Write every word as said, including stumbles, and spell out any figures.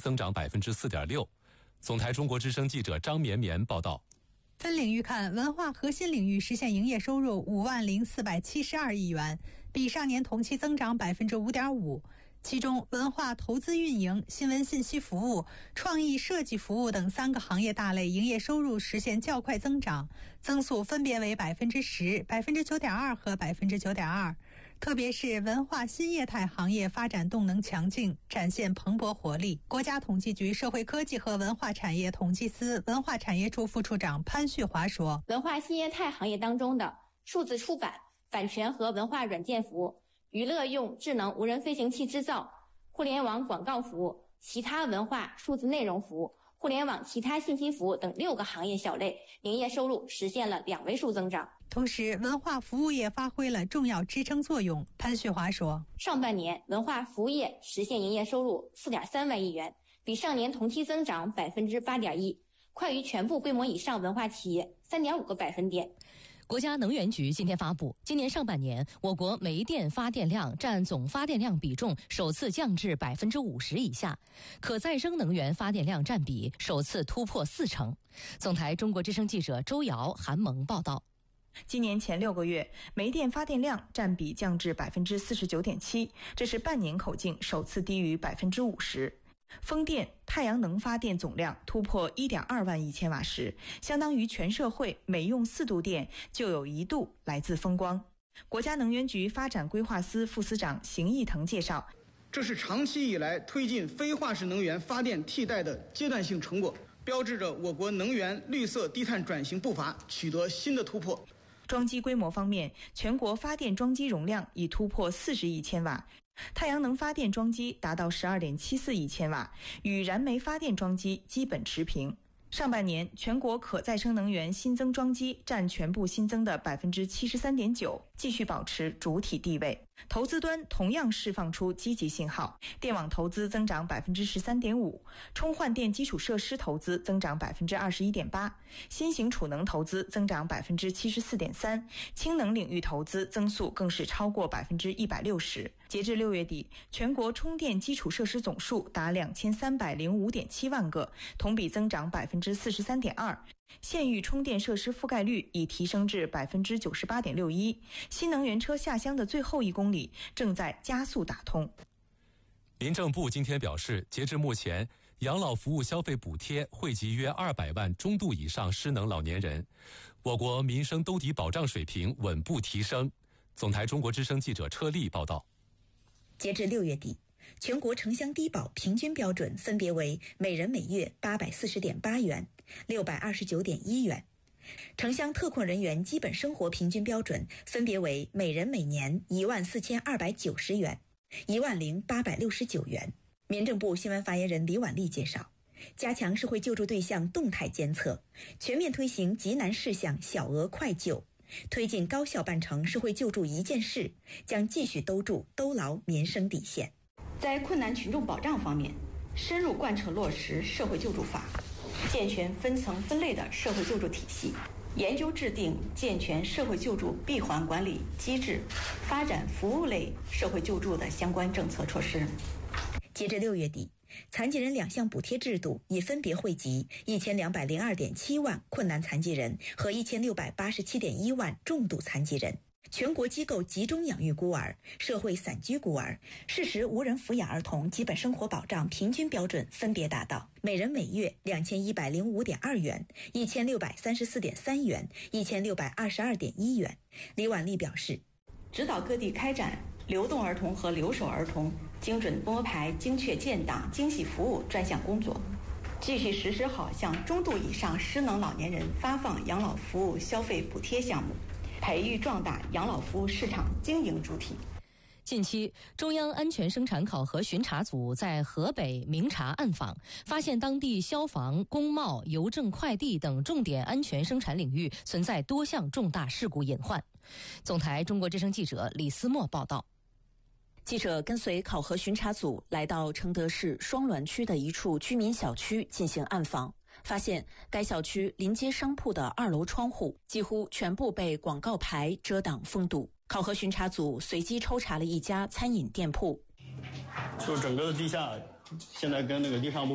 增长百分之四点六。总台中国之声记者张绵绵报道。 分领域看，文化核心领域实现营业收入五万零四百七十二亿元，比上年同期增长百分之五点五。其中，文化投资运营、新闻信息服务、创意设计服务等三个行业大类营业收入实现较快增长，增速分别为百分之十、百分之九点二和百分之九点二。特别是文化新业态行业发展动能强劲，展现蓬勃活力。国家统计局社会科技和文化产业统计司文化产业处副处长潘旭华说：“ 文化新业态行业当中的数字出版、版权和文化软件服务、娱乐用智能无人飞行器制造、互联网广告服务、其他文化数字内容服务、互联网其他信息服务等六个行业小类营业收入实现了两位数增长。 同时，文化服务业发挥了重要支撑作用。潘旭华说， 上半年文化服务业实现营业收入 四点三万亿元，比上年同期增长 百分之八点一， 快于全部规模以上文化企业 三点五个百分点。 国家能源局今天发布，今年上半年我国煤电发电量占总发电量比重首次降至 百分之五十 以下，可再生能源发电量占比首次突破四成。总台中国之声记者周瑶、韩萌报道。 今年前六个月，煤电发电量占比降至 百分之四十九点七， 这是半年口径首次低于 百分之五十。风电、太阳能发电总量突破 一点二万亿千瓦时，相当于全社会每用四度电就有一度来自风光。国家能源局发展规划司副司长邢义腾介绍， 这是长期以来推进非化石能源发电替代的阶段性成果，标志着我国能源绿色低碳转型步伐取得新的突破。 装机规模方面，全国发电装机容量已突破四十亿千瓦，太阳能发电装机达到 十二点七四亿千瓦，与燃煤发电装机基本持平。上半年，全国可再生能源新增装机占全部新增的 百分之七十三点九， 继续保持主体地位。投资端同样释放出积极信号，电网投资增长 百分之十三点五， 充换电基础设施投资增长 百分之二十一点八， 新型储能投资增长 百分之七十四点三， 氢能领域投资增速更是超过 百分之一百六十。 截至六月底，全国充电基础设施总数达 两千三百零五点七万个，同比增长 百分之四十三点二，县域充电设施覆盖率已提升至 百分之九十八点六一， 新能源车下乡的最后一公里正在加速打通。 民政部今天表示，截至目前，养老服务消费补贴惠及约二百万中度以上失能老年人，我国民生兜底保障水平稳步提升。总台中国之声记者车丽报道。 截至六月底，全国城乡低保平均标准分别为每人每月 八百四十点八元、六百二十九点一元，城乡特困人员基本生活平均标准分别为每人每年一万四千二百九十元、一万零八百六十九元。民政部新闻发言人李婉丽介绍，加强社会救助对象动态监测，全面推行急难事项小额快救，推进高效办成社会救助一件事，将继续兜住兜牢民生底线。 在困难群众保障方面，深入贯彻落实社会救助法，健全分层分类的社会救助体系，研究制定健全社会救助闭环管理机制，发展服务类社会救助的相关政策措施。 截至六月底，残疾人两项补贴制度已分别惠及一千两百零二点七万困难残疾人和一千六百八十七点一万重度残疾人。全国机构集中养育孤儿、社会散居孤儿、适时无人抚养儿童基本生活保障平均标准分别达到每人每月两千一百零五点二元、一千六百三十四点三元、一千六百二十二点一元。李婉丽表示， 指导各地开展流动儿童和留守儿童精准拨排、精确建档、精细服务专项工作，继续实施好向中度以上失能老年人发放养老服务消费补贴项目，培育壮大养老服务市场经营主体。 近期，中央安全生产考核巡查组在河北明察暗访，发现当地消防、工贸、邮政快递等重点安全生产领域存在多项重大事故隐患。总台中国之声记者李思墨报道。 记者跟随考核巡查组来到承德市双滦区的一处居民小区进行暗访，发现该小区临街商铺的二楼窗户几乎全部被广告牌遮挡封堵。考核巡查组随机抽查了一家餐饮店铺， 就整个的地下现在跟那个地上部